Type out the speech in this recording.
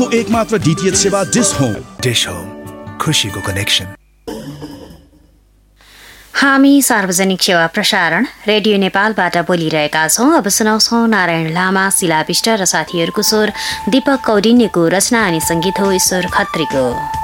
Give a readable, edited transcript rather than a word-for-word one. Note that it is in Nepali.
एकमात्र डीटीएच सेवा डिश होम। डिश होम, खुशीको कनेक्सन। हामी सार्वजनिक सेवा प्रसारण रेडियो नेपालबाट बोलिरहेका छौँ। अब सुनाउँछौँ नारायण लामा, शिला विष्ट र साथीहरूको स्वर, दीपक कौडिन्यको रचना अनि सङ्गीत हो ईश्वर खत्रीको।